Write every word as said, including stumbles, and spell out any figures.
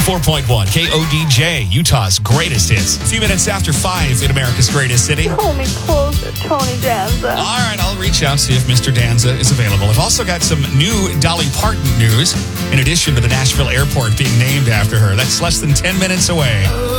ninety-four point one K O D J, Utah's greatest hits. A few minutes after five in America's greatest city. Pull me closer, Tony Danza. All right, I'll reach out, see if Mister Danza is available. I've also got some new Dolly Parton news, in addition to the Nashville airport being named after her. That's less than ten minutes away.